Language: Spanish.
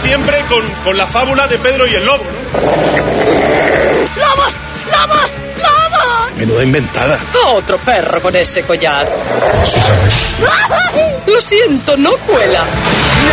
siempre con la fábula de Pedro y el lobo, ¿no? ¡Lobos! ¡Lobos! ¡Lobos! Menuda inventada. Otro perro con ese collar. Lo siento, no cuela.